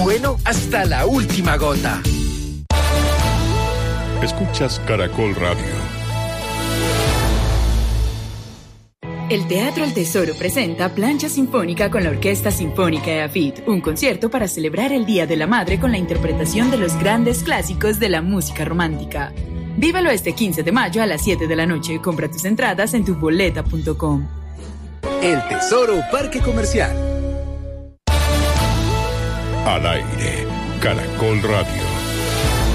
bueno hasta la última gota. Escuchas Caracol Radio. El Teatro El Tesoro presenta Plancha Sinfónica con la Orquesta Sinfónica de AFIT, un concierto para celebrar el Día de la Madre con la interpretación de los grandes clásicos de la música romántica. Vívalo este 15 de mayo a las 7 de la noche. Compra tus entradas en tuboleta.com. El Tesoro Parque Comercial. Al aire, Caracol Radio.